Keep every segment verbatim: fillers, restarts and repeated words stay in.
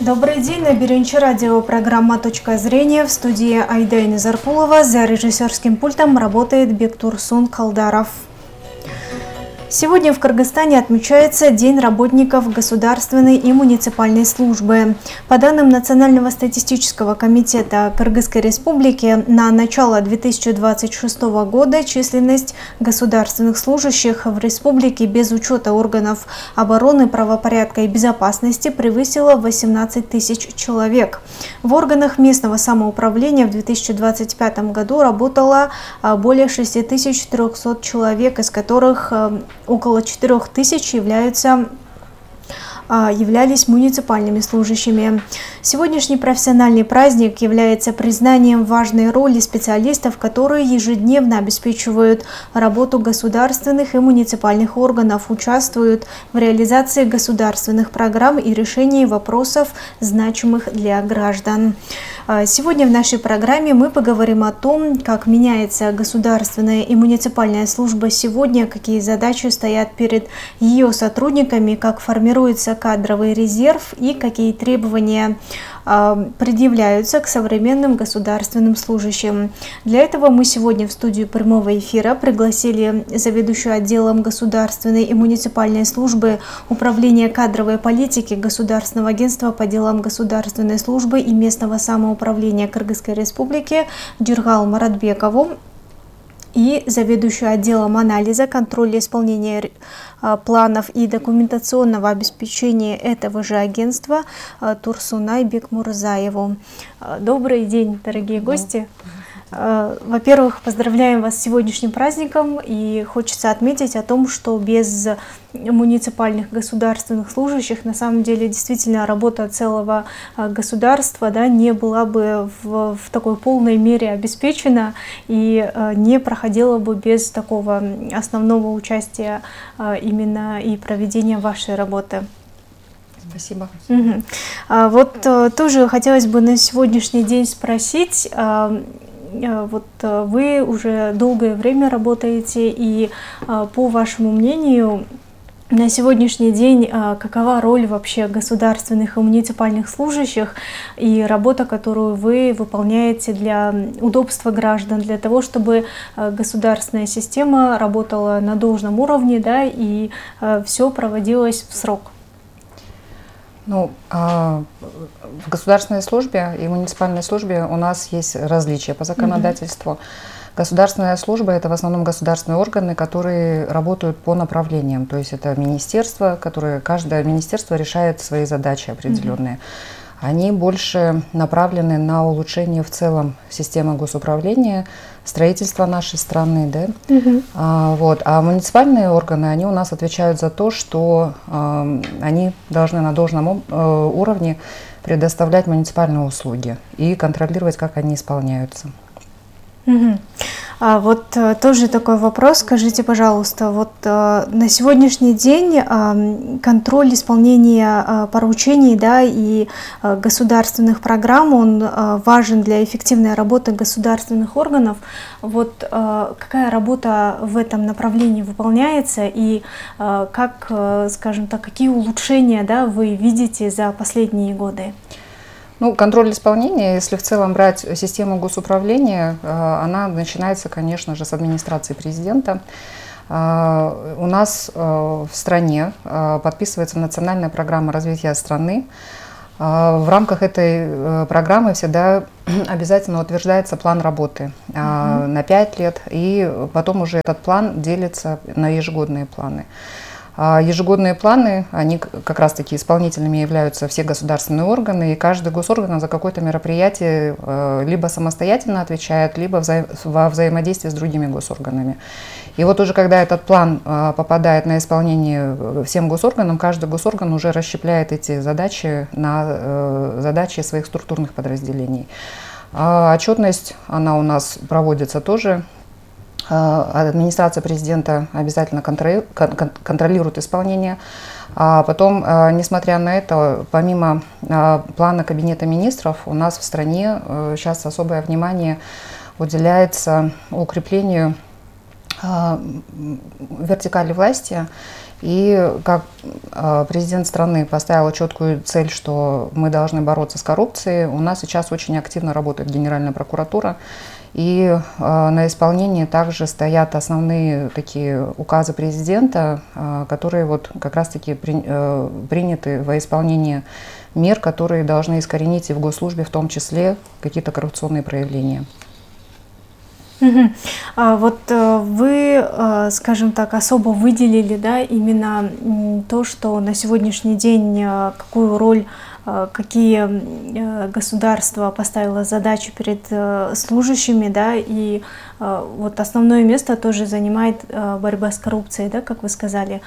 Добрый день, на Бирюнче радио, программа «Точка зрения», в студии Айда Инезаркулова, за режиссерским пультом работает Бектурсун Калдаров. Сегодня в Кыргызстане отмечается День работников государственной и муниципальной службы. По данным Национального статистического комитета Кыргызской Республики, на начало две тысячи двадцать шестого года численность государственных служащих в республике без учета органов обороны, правопорядка и безопасности превысила восемнадцать тысяч человек. В органах местного самоуправления в две тысячи двадцать пятом году работало более шести тысяч трёхсот человек, из которых около четырёх тысяч являются, являлись муниципальными служащими. Сегодняшний профессиональный праздник является признанием важной роли специалистов, которые ежедневно обеспечивают работу государственных и муниципальных органов, участвуют в реализации государственных программ и решении вопросов, значимых для граждан. Сегодня в нашей программе мы поговорим о том, как меняется государственная и муниципальная служба сегодня, какие задачи стоят перед ее сотрудниками, как формируется кадровый резерв и какие требования предъявляются к современным государственным служащим. Для этого мы сегодня в студию прямого эфира пригласили заведующую отделом государственной и муниципальной службы Управления кадровой политики Государственного агентства по делам государственной службы и местного самоуправления Кыргызской Республики Дюргал Маратбекову и заведующую отделом анализа, контроля исполнения планов и документационного обеспечения этого же агентства Турсунай Бекмурзаеву. Добрый день, дорогие гости. Во-первых, поздравляем вас с сегодняшним праздником, и хочется отметить о том, что без муниципальных государственных служащих на самом деле действительно работа целого государства, да, не была бы в, в такой полной мере обеспечена и не проходила бы без такого основного участия именно и проведения вашей работы. Спасибо. Угу. А вот тоже хотелось бы на сегодняшний день спросить. Вот вы уже долгое время работаете, и по вашему мнению, на сегодняшний день какова роль вообще государственных и муниципальных служащих и работа, которую вы выполняете для удобства граждан, для того, чтобы государственная система работала на должном уровне, да, и все проводилось в срок? Ну, в государственной службе и муниципальной службе у нас есть различия по законодательству. Mm-hmm. Государственная служба – это в основном государственные органы, которые работают по направлениям. То есть это министерство, которое, каждое министерство решает свои задачи определенные. Mm-hmm. Они больше направлены на улучшение в целом системы госуправления, строительства нашей страны, да? Uh-huh. а, вот. А муниципальные органы, они у нас отвечают за то, что э, они должны на должном э, уровне предоставлять муниципальные услуги и контролировать, как они исполняются. Uh-huh. А вот а, тоже такой вопрос, скажите, пожалуйста, вот а, на сегодняшний день а, контроль исполнения а, поручений, да, и а, государственных программ, он а, важен для эффективной работы государственных органов. Вот а, какая работа в этом направлении выполняется и а, как, а, скажем так, какие улучшения, да, вы видите за последние годы? Ну, контроль исполнения, если в целом брать систему госуправления, она начинается, конечно же, с администрации президента. У нас в стране подписывается национальная программа развития страны. В рамках этой программы всегда обязательно утверждается план работы mm-hmm. на пять лет, и потом уже этот план делится на ежегодные планы. Ежегодные планы, они как раз-таки исполнительными являются все государственные органы, и каждый госорган за какое-то мероприятие либо самостоятельно отвечает, либо вза во взаимодействии с другими госорганами. И вот уже когда этот план попадает на исполнение всем госорганам, каждый госорган уже расщепляет эти задачи на задачи своих структурных подразделений. Отчетность, она у нас проводится тоже. Администрация президента обязательно контролирует исполнение. А потом, несмотря на это, помимо плана Кабинета министров, у нас в стране сейчас особое внимание уделяется укреплению вертикали власти И как президент страны поставил четкую цель, что мы должны бороться с коррупцией, у нас сейчас очень активно работает Генеральная прокуратура. И на исполнении также стоят основные такие указы президента, которые вот как раз-таки приняты во исполнение мер, которые должны искоренить и в госслужбе в том числе какие-то коррупционные проявления. Угу. А вот вы, скажем так, особо выделили, да, именно то, что на сегодняшний день какую роль, какие государства поставило задачи перед служащими, да, и вот основное место тоже занимает борьба с коррупцией, да, как вы сказали.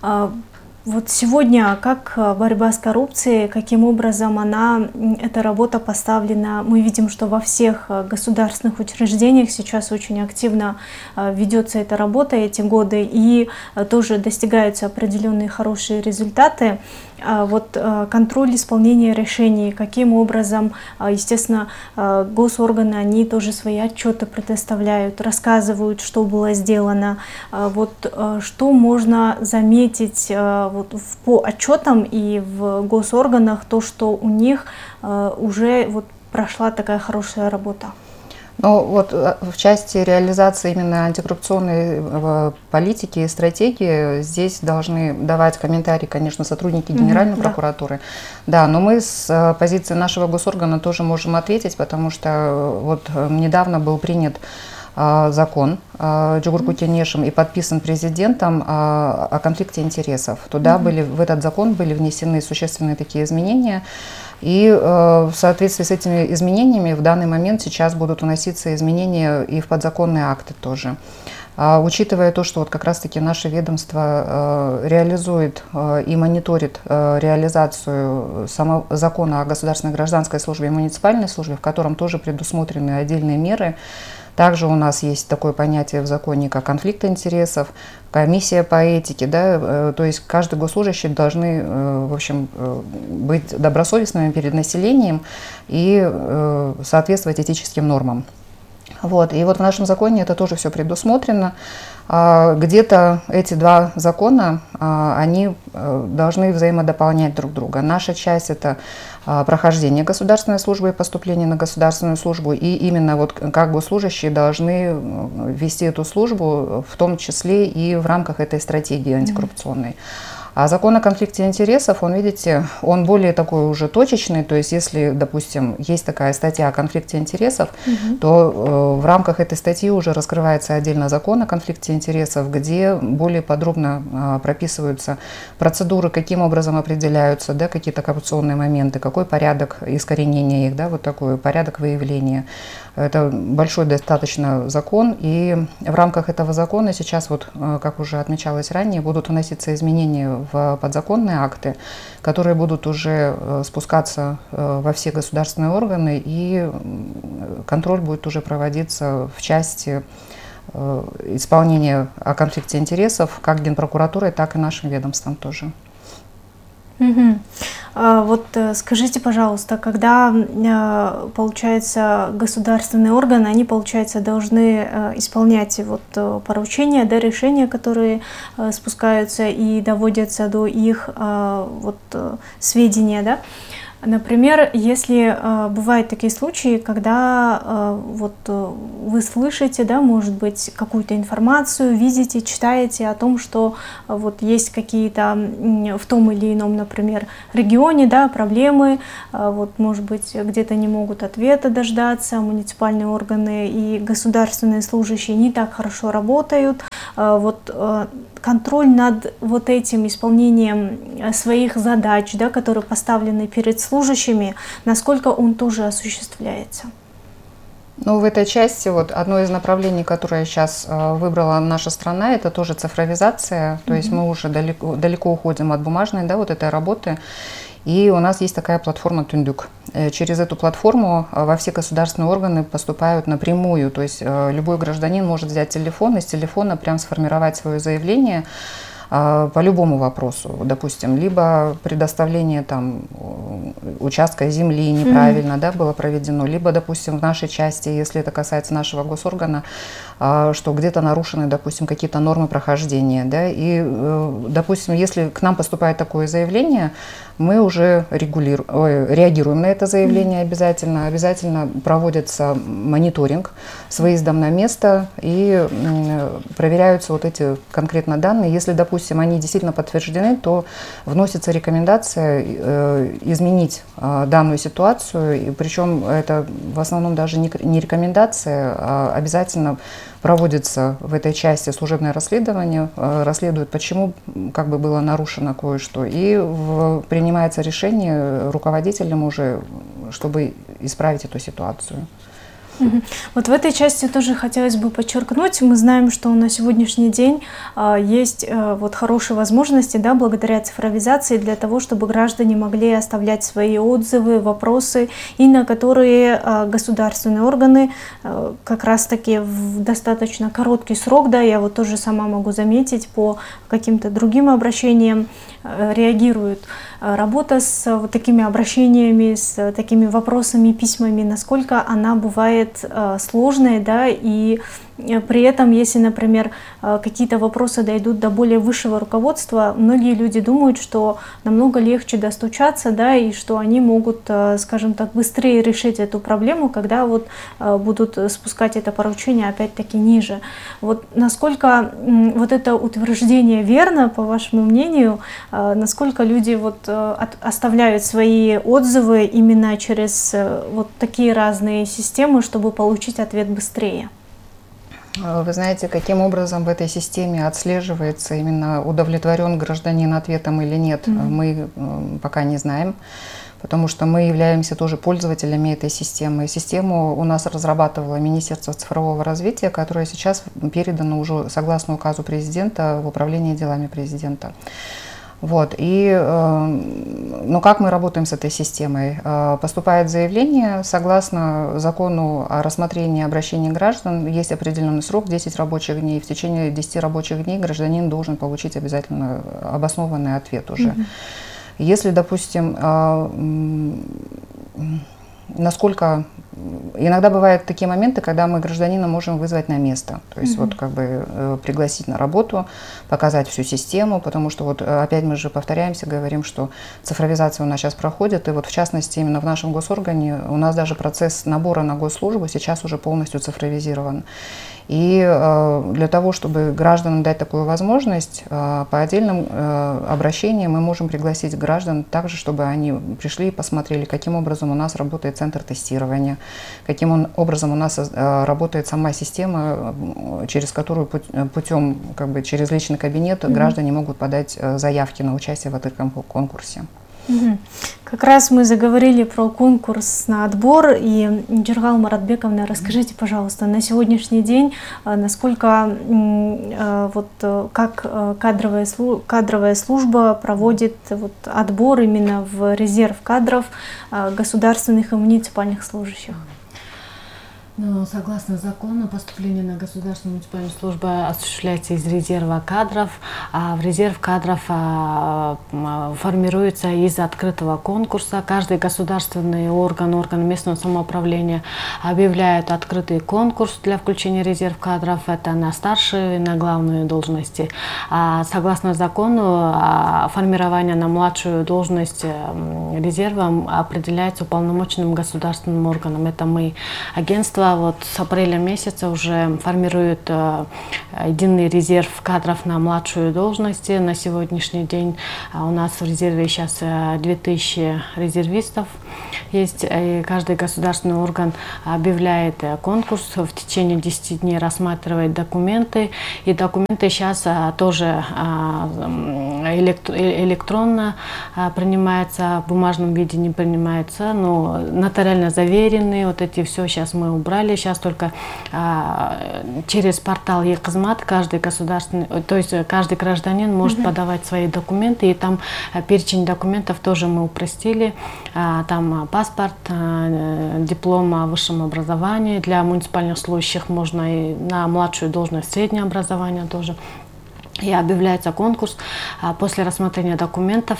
Вот сегодня как борьба с коррупцией, каким образом она, эта работа поставлена? Мы видим, что во всех государственных учреждениях сейчас очень активно ведется эта работа эти годы, и тоже достигаются определенные хорошие результаты. Вот контроль исполнения решений, каким образом, естественно, госорганы, они тоже свои отчеты предоставляют, рассказывают, что было сделано. Вот что можно заметить вот по отчетам и в госорганах, то, что у них уже вот прошла такая хорошая работа? Ну вот в части реализации именно антикоррупционной политики и стратегии здесь должны давать комментарии, конечно, сотрудники Генеральной mm-hmm, прокуратуры. Да. да, но мы с позиции нашего госоргана тоже можем ответить, потому что вот недавно был принят закон Джугурку Кенешем и подписан президентом о конфликте интересов. Туда mm-hmm. были, в этот закон были внесены существенные такие изменения. И в соответствии с этими изменениями в данный момент сейчас будут вноситься изменения и в подзаконные акты тоже. Учитывая то, что вот как раз-таки наше ведомство реализует и мониторит реализацию самого закона о государственной гражданской службе и муниципальной службе, в котором тоже предусмотрены отдельные меры. Также у нас есть такое понятие в законе, как конфликт интересов, комиссия по этике, да, то есть каждый госслужащий должны, в общем, быть добросовестными перед населением и соответствовать этическим нормам. Вот. И вот в нашем законе это тоже все предусмотрено. Где-то эти два закона, они должны взаимодополнять друг друга. Наша часть – это прохождение государственной службы и поступление на государственную службу. И именно вот как госслужащие должны вести эту службу, в том числе и в рамках этой стратегии антикоррупционной. А закон о конфликте интересов, он, видите, он более такой уже точечный, то есть если, допустим, есть такая статья о конфликте интересов, угу. то э, в рамках этой статьи уже раскрывается отдельно закон о конфликте интересов, где более подробно э, прописываются процедуры, каким образом определяются, да, какие-то коррупционные моменты, какой порядок искоренения их, да, вот такой порядок выявления. Это большой достаточно закон, и в рамках этого закона сейчас, вот, как уже отмечалось ранее, будут вноситься изменения в подзаконные акты, которые будут уже спускаться во все государственные органы, и контроль будет уже проводиться в части исполнения о конфликте интересов как Генпрокуратурой, так и нашим ведомством тоже. Угу. А вот скажите, пожалуйста, когда, получается, государственные органы, они, получается, должны исполнять вот поручения, да, решения, которые спускаются и доводятся до их вот сведения, да? Например, если э, бывают такие случаи, когда э, вот, э, вы слышите, да, может быть, какую-то информацию, видите, читаете о том, что э, вот есть какие-то э, в том или ином, например, регионе, да, проблемы, э, вот, может быть, где-то не могут ответа дождаться, муниципальные органы и государственные служащие не так хорошо работают. Э, вот, э, контроль над вот этим исполнением своих задач, да, которые поставлены перед служащими, насколько он тоже осуществляется? Ну, в этой части вот одно из направлений, которое сейчас э, выбрала наша страна, это тоже цифровизация. Mm-hmm. То есть мы уже далеко, далеко уходим от бумажной, да, вот этой работы. И у нас есть такая платформа Түндүк. Через эту платформу во все государственные органы поступают напрямую. То есть любой гражданин может взять телефон и с телефона прям сформировать свое заявление по любому вопросу, допустим, либо предоставление там участка земли неправильно mm-hmm. да, было проведено, либо, допустим, в нашей части, если это касается нашего госоргана, что где-то нарушены, допустим, какие-то нормы прохождения. Да, и, допустим, если к нам поступает такое заявление, мы уже регулиру... Ой, реагируем на это заявление обязательно. Обязательно проводится мониторинг с выездом на место и проверяются вот эти конкретно данные. Если, допустим, они действительно подтверждены, то вносится рекомендация э, изменить э, данную ситуацию. И причем это в основном даже не, не рекомендация, а обязательно проводится в этой части служебное расследование, э, расследуют, почему как бы было нарушено кое-что. И в, принимается решение руководителем уже, чтобы исправить эту ситуацию. Вот в этой части тоже хотелось бы подчеркнуть, мы знаем, что на сегодняшний день а, есть а, вот хорошие возможности, да, благодаря цифровизации, для того, чтобы граждане могли оставлять свои отзывы, вопросы, и на которые а, государственные органы а, как раз-таки в достаточно короткий срок, да, я вот тоже сама могу заметить по каким-то другим обращениям, а, реагируют. А, работа с вот такими обращениями, с такими вопросами, письмами, насколько она бывает сложные, да, и при этом, если, например, какие-то вопросы дойдут до более высшего руководства, многие люди думают, что намного легче достучаться, да, и что они могут, скажем так, быстрее решить эту проблему, когда вот будут спускать это поручение опять-таки ниже. Вот насколько вот это утверждение верно, по вашему мнению, насколько люди вот оставляют свои отзывы именно через вот такие разные системы, чтобы получить ответ быстрее? Вы знаете, каким образом в этой системе отслеживается именно удовлетворен гражданин ответом или нет, mm-hmm. мы пока не знаем, потому что мы являемся тоже пользователями этой системы. Систему у нас разрабатывало Министерство цифрового развития, которое сейчас передано уже согласно указу президента в управление делами президента. Вот. И, ну, как мы работаем с этой системой? Поступает заявление, согласно закону о рассмотрении обращений граждан, есть определенный срок, десять рабочих дней. В течение десяти рабочих дней гражданин должен получить обязательно обоснованный ответ уже. Mm-hmm. Если, допустим, насколько... Иногда бывают такие моменты, когда мы гражданина можем вызвать на место, то есть mm-hmm. вот как бы э, пригласить на работу, показать всю систему, потому что вот опять мы же повторяемся, говорим, что цифровизация у нас сейчас проходит, и вот в частности именно в нашем госоргане у нас даже процесс набора на госслужбу сейчас уже полностью цифровизирован. И э, для того, чтобы гражданам дать такую возможность, э, по отдельным э, обращениям мы можем пригласить граждан также, чтобы они пришли и посмотрели, каким образом у нас работает центр тестирования, каким он, образом у нас э, работает сама система, через которую путем, как бы через личный кабинет mm-hmm. граждане могут подать э, заявки на участие в этом конкурсе. Угу. Как раз мы заговорили про конкурс на отбор, и Джиргал Маратбековна, расскажите, пожалуйста, на сегодняшний день, насколько вот как кадровая, кадровая служба проводит вот отбор именно в резерв кадров государственных и муниципальных служащих? Ну, согласно закону, поступление на государственную муниципальную службу осуществляется из резерва кадров, а в резерв кадров а, формируется из открытого конкурса. Каждый государственный орган, орган местного самоуправления объявляет открытый конкурс для включения в резерв кадров. Это на старшие, на главные должности. А согласно закону, а, формирование на младшую должность резерва определяется уполномоченным государственным органом. Это мы, агентство. Вот с апреля месяца уже формирует э, единый резерв кадров на младшую должность. На сегодняшний день э, у нас в резерве сейчас э, две тысячи резервистов есть. И каждый государственный орган объявляет э, конкурс, в течение десяти дней рассматривает документы. И документы сейчас э, тоже э, электро электронно э, принимаются, в бумажном виде не принимаются, но нотариально заверенные. Вот эти все сейчас мы убрали. Сейчас только а, через портал Е-Кызмат каждый государственный, то есть каждый гражданин может mm-hmm. подавать свои документы, и там а, перечень документов тоже мы упростили. А, там а, паспорт, а, диплом о высшем образовании, для муниципальных служащих можно и на младшую должность среднее образование тоже. и объявляется конкурс. После рассмотрения документов,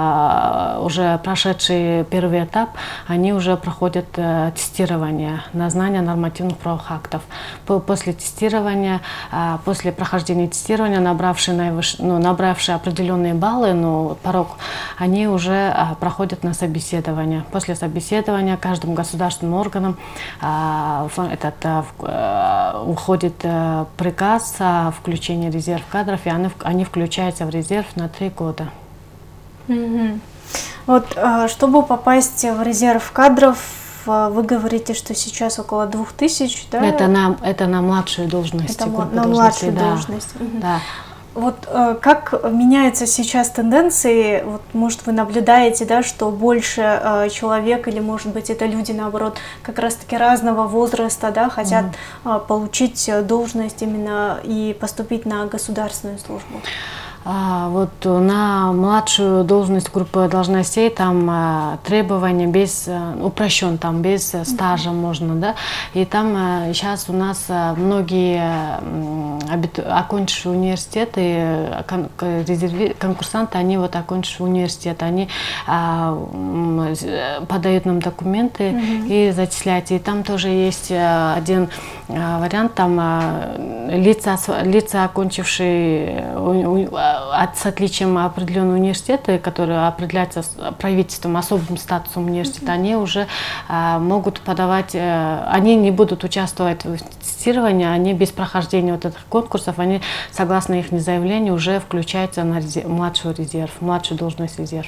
уже прошедший первый этап, они уже проходят тестирование на знание нормативных правовых актов. После тестирования, после прохождения тестирования, набравшие, наивыш... ну, набравшие определенные баллы, ну, порог, они уже проходят на собеседование. После собеседования каждым государственным органам этот, уходит приказ о включении резерв кадров, и они, они включаются в резерв на три года. Mm-hmm. Вот, чтобы попасть в резерв кадров, вы говорите, что сейчас около двух тысяч, да? Это на, это на младшую должность. Это на младшую да. должность. Mm-hmm. Да. Вот э, как меняются сейчас тенденции, вот, может, вы наблюдаете, да, что больше э, человек, или, может быть, это люди, наоборот, как раз-таки разного возраста, да, хотят mm. э, получить должность именно и поступить на государственную службу? А, вот на младшую должность группы должностей там а, требования без, а, упрощен, там без а, стажа mm-hmm. можно, да, и там а, сейчас у нас а, многие а, окончившие университеты, кон, резерви, конкурсанты, они вот окончившие университет, они а, подают нам документы mm-hmm. и зачисляют, и там тоже есть а, один а, вариант, там а, лица, лица окончившие с отличием определенного университета, которые определяются правительством, особым статусом университета, mm-hmm. они уже а, могут подавать, а, они не будут участвовать в тестировании, они без прохождения вот этих конкурсов, они, согласно их заявлению, уже включаются на резерв, младший резерв, младшую должность резерв.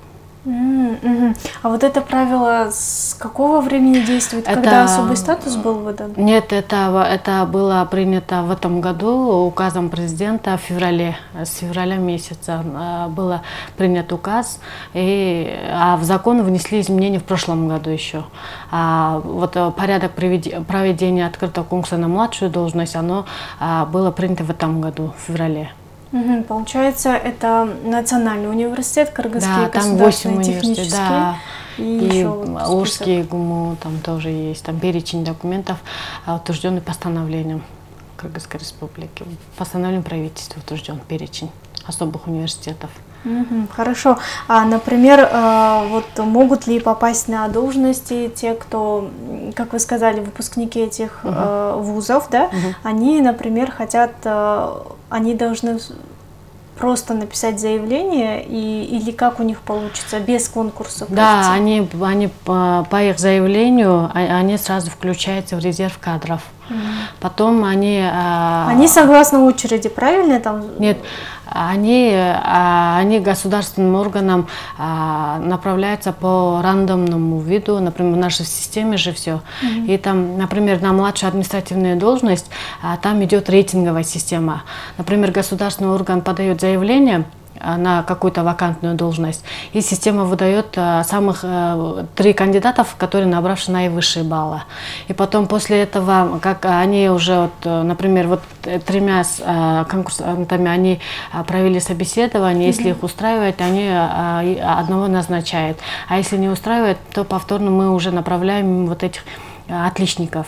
Mm-hmm. А вот это правило с какого времени действует, это... когда особый статус был выдан? Нет, это, это было принято в этом году указом президента в феврале, с февраля месяца был принят указ, и, а в закон внесли изменения в прошлом году еще. А вот порядок проведения открытого конкурса на младшую должность, оно было принято в этом году, в феврале. Угу, получается, это Национальный университет, Кыргызские да, государственные технические, да. и, и еще Орский ГУМУ, там тоже есть, там перечень документов, утвержденный постановлением Кыргызской республики, постановлением правительства утвержден перечень особых университетов. Угу, хорошо. А, например, вот могут ли попасть на должности те, кто, как вы сказали, выпускники этих угу. вузов, да? Угу. Они, например, хотят, они должны просто написать заявление, и, или как у них получится, без конкурса? Да, они, они по, по их заявлению, они сразу включаются в резерв кадров. Mm. Потом они... Они согласно очереди, правильно? Там? Нет, они, они государственным органам направляются по рандомному виду, например, в нашей системе же все. Mm-hmm. И там, например, на младшую административную должность, там идет рейтинговая система. Например, государственный орган подает заявление на какую-то вакантную должность, и система выдает самых три кандидатов, которые набравшие наивысшие баллы. И потом после этого, как они уже, вот, например, вот тремя конкурсантами они провели собеседование, если их устраивает, они одного назначают, а если не устраивает, то повторно мы уже направляем вот этих отличников.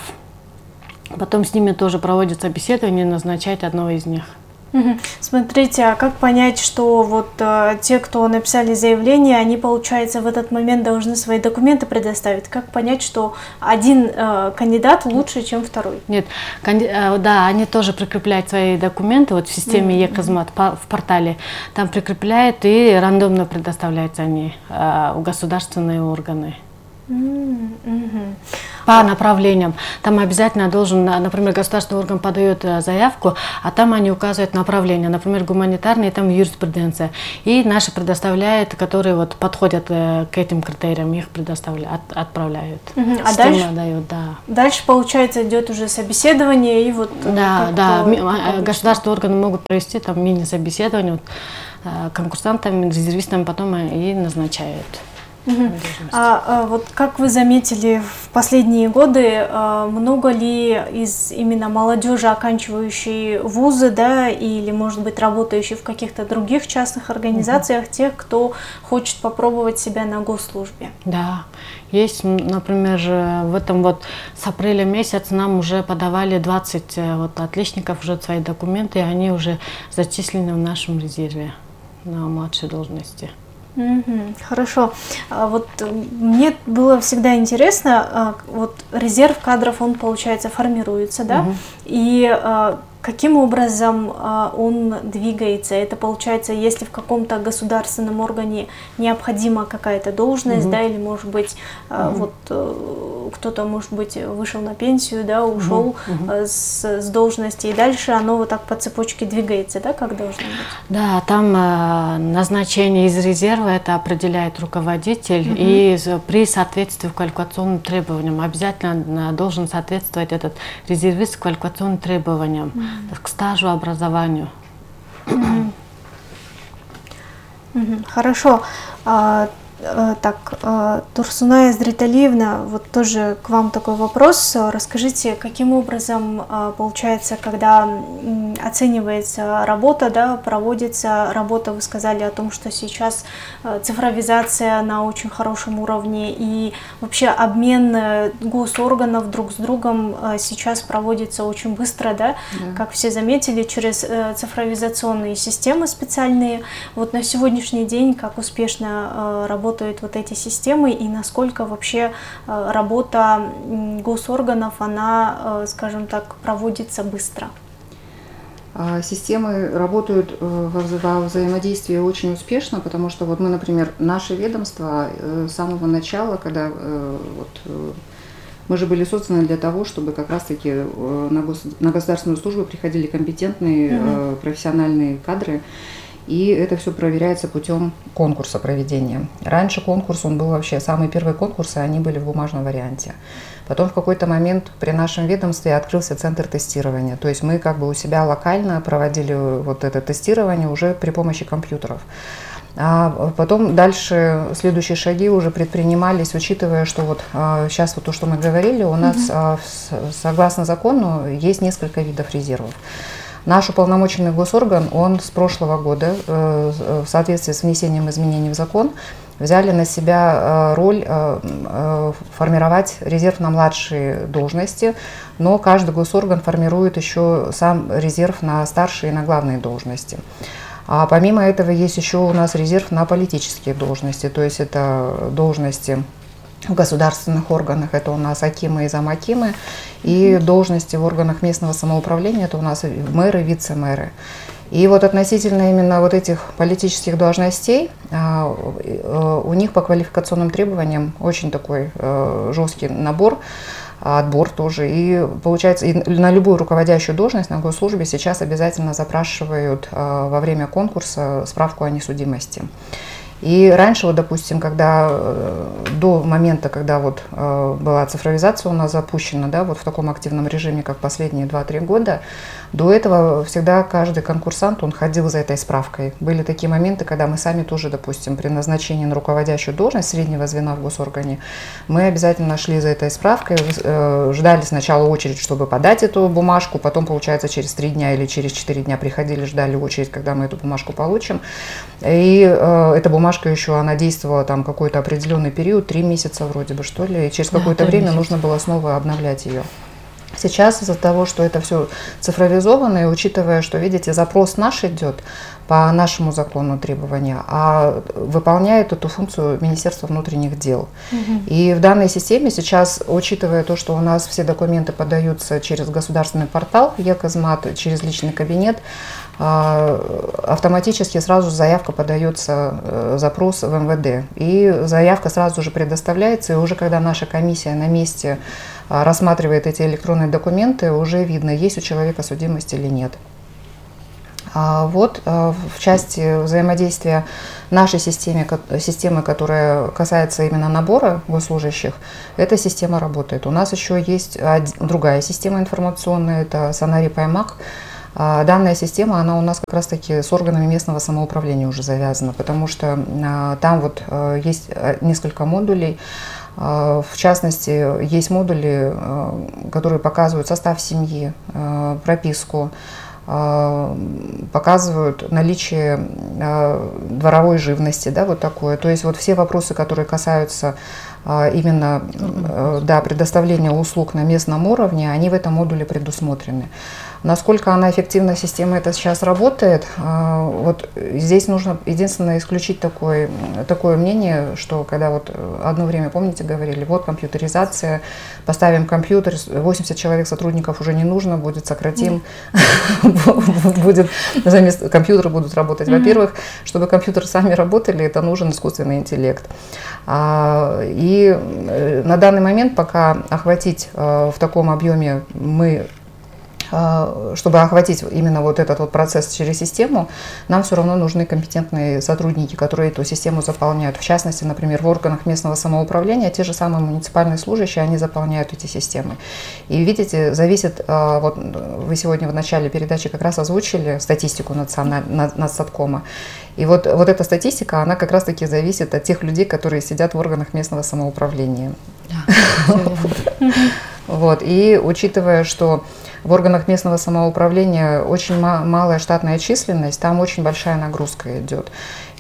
Потом с ними тоже проводят собеседование и назначают одного из них. Смотрите, а как понять, что вот э, те, кто написали заявление, они, получается, в этот момент должны свои документы предоставить? Как понять, что один э, кандидат лучше, чем второй? Нет, канди э, да, они тоже прикрепляют свои документы вот в системе mm-hmm. Е-Казмат, в портале. Там прикрепляют и рандомно предоставляются они э, в государственные органы. Mm-hmm. По направлениям. Там обязательно должен, например, государственный орган подает заявку, а там они указывают направление. Например, гуманитарные, там юриспруденция. И наши предоставляют, которые вот подходят к этим критериям, их предоставляют, от, отправляют. Угу. А дальше, дает, да. дальше, получается, идет уже собеседование и вот... Да, да. Государственные органы могут провести там мини-собеседование вот, конкурсантами, резервистами потом и назначают. Угу. А, а вот как вы заметили в последние годы, а, много ли из именно молодежи, оканчивающей вузы, да, или, может быть, работающей в каких-то других частных организациях, угу. тех, кто хочет попробовать себя на госслужбе? Да, есть, например, в этом вот с апреля месяца нам уже подавали двадцать вот отличников уже свои документы, и они уже зачислены в нашем резерве на младшей должности. Mm-hmm. Хорошо. А вот мне было всегда интересно, вот резерв кадров, он, получается, формируется, да? Mm-hmm. И а, каким образом а, он двигается? Это, получается, если в каком-то государственном органе необходима какая-то должность, mm-hmm. да, или, может быть, а, mm-hmm. вот кто-то, может быть, вышел на пенсию, да, ушел mm-hmm. с, с должности, и дальше оно вот так по цепочке двигается, да, как должно быть? Да, там а, назначение из резерва это определяет руководитель, mm-hmm. и при соответствии квалификационным требованиям обязательно должен соответствовать этот резервист квалификационным требованиям, mm-hmm. к стажу, образованию. Mm-hmm. Mm-hmm. Хорошо. А, так, Турсуная Зриталиевна, вот тоже к вам такой вопрос. Расскажите, каким образом получается, когда оценивается работа, да, проводится работа, вы сказали о том, что сейчас цифровизация на очень хорошем уровне, и вообще обмен госорганов друг с другом сейчас проводится очень быстро, да, да. Как все заметили, через цифровизационные системы специальные. Вот на сегодняшний день как успешно работает работают вот эти системы, и насколько вообще работа госорганов, она, скажем так, проводится быстро? Системы работают во взаимодействии очень успешно, потому что вот мы, например, наше ведомство с самого начала, когда вот, мы же были созданы для того, чтобы как раз-таки на, гос, на государственную службу приходили компетентные mm-hmm. профессиональные кадры. И это все проверяется путем конкурса проведения. Раньше конкурс, он был вообще, самые первые конкурсы, они были в бумажном варианте. Потом в какой-то момент при нашем ведомстве открылся центр тестирования. То есть мы как бы у себя локально проводили вот это тестирование уже при помощи компьютеров. А потом дальше следующие шаги уже предпринимались, учитывая, что вот а, сейчас вот то, что мы говорили, у нас mm-hmm. а, с, согласно закону есть несколько видов резервов. Наш уполномоченный госорган, он с прошлого года, в соответствии с внесением изменений в закон, взяли на себя роль формировать резерв на младшие должности, но каждый госорган формирует еще сам резерв на старшие и на главные должности. А помимо этого есть еще у нас резерв на политические должности, то есть это должности в государственных органах, это у нас акимы и замакимы, и mm-hmm. должности в органах местного самоуправления, это у нас мэры, вице-мэры. И вот относительно именно вот этих политических должностей, у них по квалификационным требованиям очень такой жесткий набор, отбор тоже. И получается, и на любую руководящую должность на госслужбе сейчас обязательно запрашивают во время конкурса справку о несудимости. И раньше, вот, допустим, когда до момента, когда вот была цифровизация у нас запущена, да, вот в таком активном режиме, как последние два-три года, до этого всегда каждый конкурсант, он ходил за этой справкой. Были такие моменты, когда мы сами тоже, допустим, при назначении на руководящую должность среднего звена в госоргане, мы обязательно шли за этой справкой, ждали сначала очередь, чтобы подать эту бумажку, потом, получается, через три дня или через четыре дня приходили, ждали очередь, когда мы эту бумажку получим. И эта бумажка Бумажка еще, она действовала там какой-то определенный период, три месяца вроде бы, что ли, и через какое-то да, время месяца. нужно было снова обновлять ее. Сейчас из-за того, что это все цифровизовано, и учитывая, что, видите, запрос наш идет по нашему закону требования, а выполняет эту функцию Министерство внутренних дел. Угу. И в данной системе сейчас, учитывая то, что у нас все документы подаются через государственный портал Е-Казмат, через личный кабинет, автоматически сразу заявка подается, запрос в эм вэ дэ. И заявка сразу же предоставляется, и уже когда наша комиссия на месте рассматривает эти электронные документы, уже видно, есть у человека судимость или нет. Вот в части взаимодействия нашей системы, системы, которая касается именно набора госслужащих, эта система работает. У нас еще есть другая система информационная, это Санари Паймак. Данная система, она у нас как раз-таки с органами местного самоуправления уже завязана, потому что там вот есть несколько модулей. В частности, есть модули, которые показывают состав семьи, прописку, показывают наличие дворовой живности, да, вот такое. То есть вот все вопросы, которые касаются именно да, предоставления услуг на местном уровне, они в этом модуле предусмотрены. Насколько она эффективна, система эта сейчас работает, вот здесь нужно единственное исключить такое, такое мнение, что когда вот одно время, помните, говорили, вот компьютеризация, поставим компьютер, восемьдесят человек сотрудников уже не нужно, будет сократим, будет, заместо компьютера будут работать. Во-первых, чтобы компьютеры сами работали, это нужен искусственный интеллект. И на данный момент пока охватить в таком объеме мы, чтобы охватить именно вот этот вот процесс через систему, нам все равно нужны компетентные сотрудники, которые эту систему заполняют. В частности, например, в органах местного самоуправления те же самые муниципальные служащие, они заполняют эти системы. И видите, зависит, вот вы сегодня в начале передачи как раз озвучили статистику Национстаткома. И вот, вот эта статистика, она как раз-таки зависит от тех людей, которые сидят в органах местного самоуправления. Вот. И учитывая, что в органах местного самоуправления очень малая штатная численность, там очень большая нагрузка идет.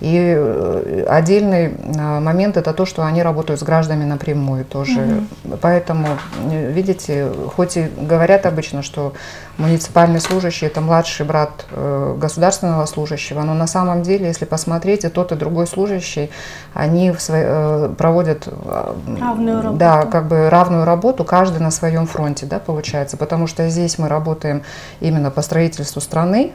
И отдельный момент – это то, что они работают с гражданами напрямую тоже. Mm-hmm. Поэтому, видите, хоть и говорят обычно, что муниципальный служащий – это младший брат государственного служащего, но на самом деле, если посмотреть, и тот, и другой служащий, они в свои, проводят равную работу. Да, как бы равную работу, каждый на своем фронте, да, получается, потому что здесь мы работаем именно по строительству страны,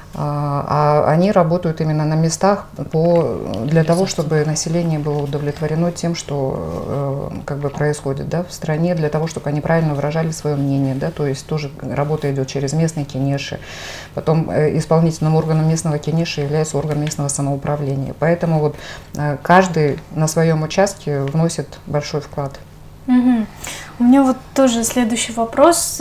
а они работают именно на местах по, для того, чтобы население было удовлетворено тем, что как бы происходит, да, в стране, для того, чтобы они правильно выражали свое мнение, да, то есть тоже работа идет через местные кенеши. Потом исполнительным органом местного кенеша является орган местного самоуправления. Поэтому вот каждый на своем участке вносит большой вклад. Угу. У меня вот тоже следующий вопрос.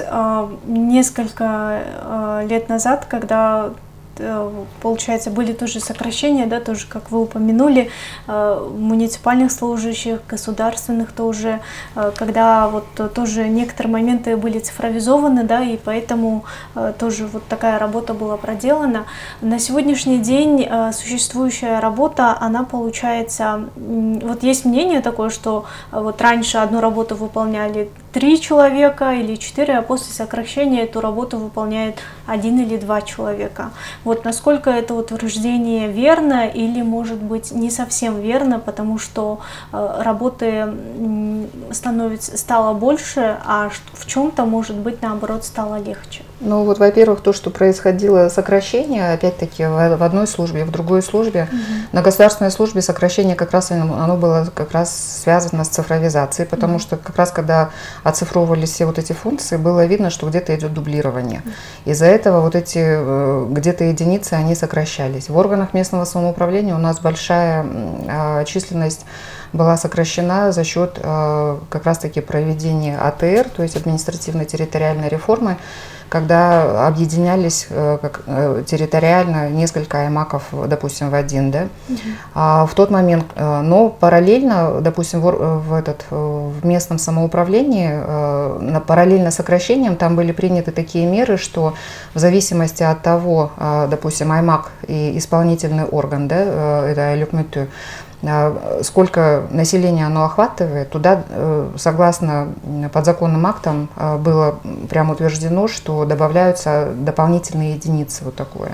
Несколько лет назад, когда получается, были тоже сокращения, да, тоже, как вы упомянули, муниципальных служащих, государственных тоже, когда вот тоже некоторые моменты были цифровизованы, да, и поэтому тоже вот такая работа была проделана. На сегодняшний день существующая работа, она получается, вот есть мнение такое, что вот раньше одну работу выполняли три человека или четыре, а после сокращения эту работу выполняет один или два человека. Вот насколько это утверждение верно или, может быть, не совсем верно, потому что э, работы становится, стало больше, а в чем-то, может быть, наоборот, стало легче. Ну вот, во-первых, то, что происходило сокращение, опять-таки, в одной службе, в другой службе. Угу. На государственной службе сокращение как раз оно было как раз связано с цифровизацией, потому угу. что как раз когда оцифровывались все вот эти функции, было видно, что где-то идет дублирование. Из-за этого вот эти где-то единицы, они сокращались. В органах местного самоуправления у нас большая а, численность была сокращена за счет а, как раз-таки проведения А Т Р, то есть административно-территориальной реформы, когда объединялись э, как, э, территориально несколько аймаков, допустим, в один, да, uh-huh. а, в тот момент, э, но параллельно, допустим, в, в, этот, в местном самоуправлении, э, на, параллельно сокращением, там были приняты такие меры, что в зависимости от того, э, допустим, аймак и исполнительный орган, да, э, это Айлюкмюту, сколько населения оно охватывает, туда, согласно подзаконным актам, было прямо утверждено, что добавляются дополнительные единицы, вот такое.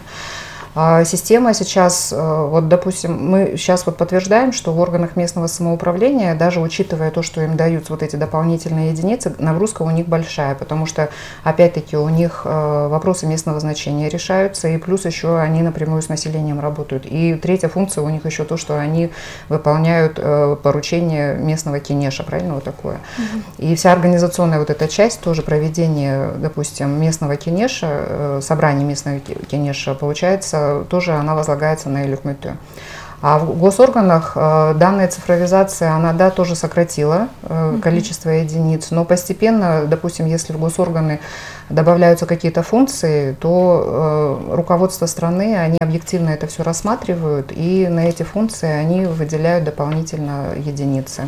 Система сейчас, вот, допустим, мы сейчас вот подтверждаем, что в органах местного самоуправления, даже учитывая то, что им дают вот эти дополнительные единицы, нагрузка у них большая, потому что, опять-таки, у них вопросы местного значения решаются, и плюс еще они напрямую с населением работают. И третья функция у них еще то, что они выполняют поручения местного кенеша, правильно, вот такое. Mm-hmm. И вся организационная вот эта часть, тоже проведение, допустим, местного кенеша, собрание местного кенеша, получается, тоже она возлагается на Айлюкмюту. А в госорганах э, данная цифровизация, она, да, тоже сократила э, количество единиц, но постепенно, допустим, если в госорганы добавляются какие-то функции, то э, руководство страны, они объективно это все рассматривают, и на эти функции они выделяют дополнительно единицы.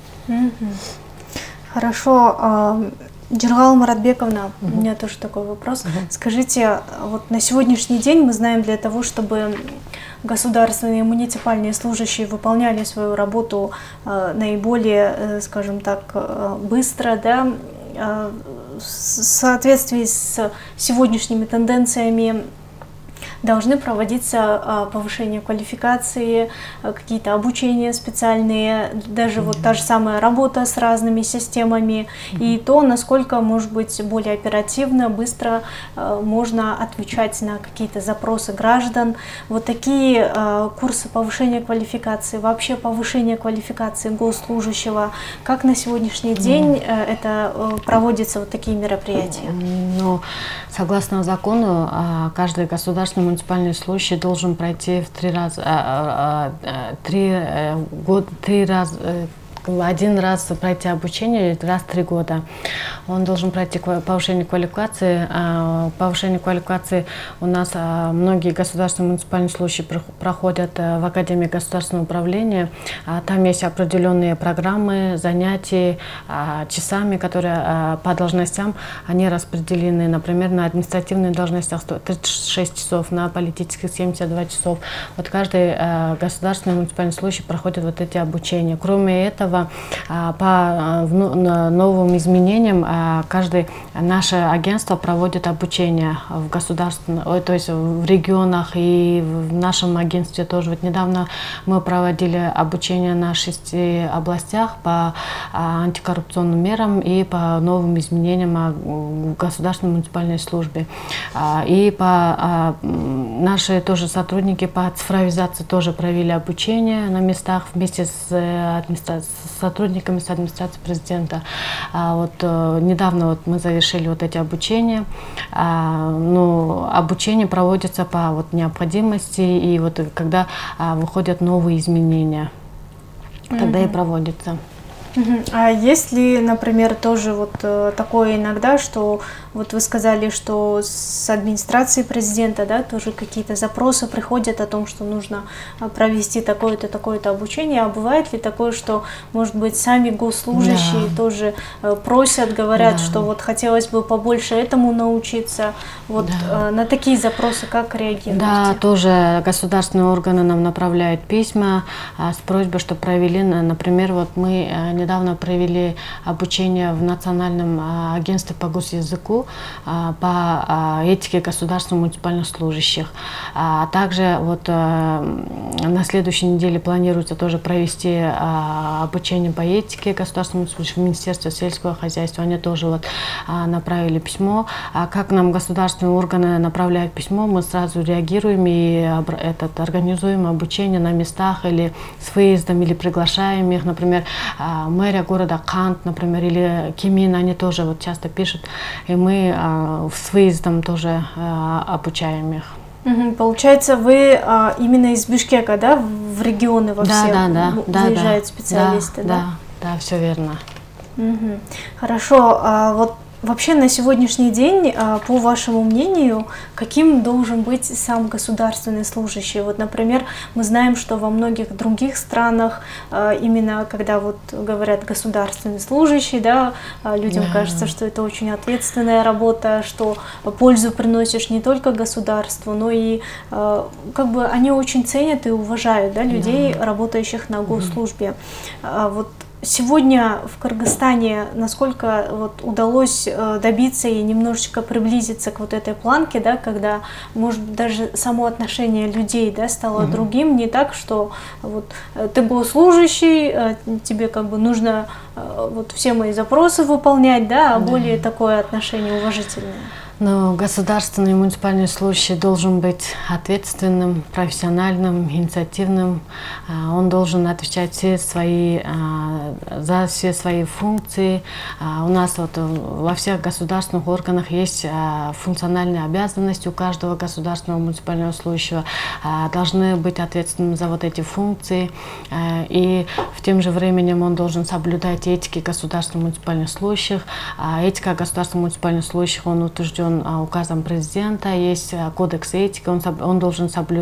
Хорошо. Джиргал Маратбековна, угу. у меня тоже такой вопрос. Угу. Скажите, вот на сегодняшний день мы знаем, для того, чтобы государственные и муниципальные служащие выполняли свою работу э, наиболее, э, скажем так, э, быстро, да, э, в соответствии с сегодняшними тенденциями, должны проводиться повышение квалификации, какие-то обучения специальные, даже mm-hmm. вот та же самая работа с разными системами, mm-hmm. и то, насколько, может быть, более оперативно, быстро можно отвечать на какие-то запросы граждан. Вот такие курсы повышения квалификации, вообще повышение квалификации госслужащего, как на сегодняшний mm-hmm. день это проводятся вот такие мероприятия? Ну, согласно закону, каждый государственный муниципальный служащий должен пройти в три раза, а, а, три а, год, три раза, один раз пройти обучение, раз в три года. Он должен пройти повышение квалификации. Повышение квалификации у нас многие государственные муниципальные служащие проходят в Академии государственного управления. Там есть определенные программы, занятия, часами, которые по должностям, они распределены, например, на административных должностях тридцать шесть часов, на политических семьдесят два часов. Вот каждый государственный муниципальный служащий проходит вот эти обучения. Кроме этого, по новым изменениям каждое наше агентство проводит обучение в государственном, то есть в регионах, и в нашем агентстве тоже. Вот недавно мы проводили обучение на шести областях по антикоррупционным мерам и по новым изменениям в государственной муниципальной службе. И по наши тоже сотрудники по цифровизации тоже провели обучение на местах вместе с администрацией, сотрудниками с администрацией президента. А вот э, недавно вот мы завершили вот эти обучения. А, ну, обучение проводится по вот необходимости, и вот когда а, выходят новые изменения, тогда mm-hmm. и проводится. Mm-hmm. А есть ли, например, тоже вот э, такое иногда, что вот вы сказали, что с администрации президента, да, тоже какие-то запросы приходят о том, что нужно провести такое-то, такое-то обучение. А бывает ли такое, что, может быть, сами госслужащие да. тоже просят, говорят, да. что вот хотелось бы побольше этому научиться? Вот да. на такие запросы как реагируете? Да, тоже государственные органы нам направляют письма с просьбой, чтобы провели, например, вот мы недавно провели обучение в Национальном агентстве по госязыку по этике государственных муниципальных служащих. А также вот на следующей неделе планируется тоже провести обучение по этике государственных служащих в Министерстве сельского хозяйства. Они тоже вот направили письмо. Как нам государственные органы направляют письмо, мы сразу реагируем и этот, организуем обучение на местах или с выездом, или приглашаем их. Например, мэрия города Кант, например, или Кемин, они тоже вот часто пишут, и мы а, с выездом тоже а, обучаем их. Угу. Получается, вы а, именно из Бишкека, да, в регионы во да, все да, да, выезжают да, специалисты, да? Да, да, да, все верно. Угу. Хорошо, а вот вообще на сегодняшний день, по вашему мнению, каким должен быть сам государственный служащий? Вот, например, мы знаем, что во многих других странах именно когда вот говорят государственный служащий, да, людям yeah. кажется, что это очень ответственная работа, что пользу приносишь не только государству, но и как бы они очень ценят и уважают, да, людей, yeah. работающих на госслужбе. Mm-hmm. Вот сегодня в Кыргызстане насколько вот удалось добиться и немножечко приблизиться к вот этой планке, да, когда, может, даже само отношение людей, да, стало mm-hmm. другим, не так, что вот ты госслужащий, тебе как бы нужно вот все мои запросы выполнять, да, а mm-hmm. более такое отношение уважительное. Но государственный муниципальный служащий должен быть ответственным, профессиональным, инициативным. А, Он должен отвечать все свои, а, за все свои функции. А, У нас вот во всех государственных органах есть а, функциональные обязанности у каждого государственного муниципального служащего. А, Должны быть ответственными за вот эти функции. А, И в тем же временем он должен соблюдать этики государственных муниципальных служащих. А Этика государственных муниципальных служащих, он утвержден указом президента, есть кодекс этики, он, он должен соблюдать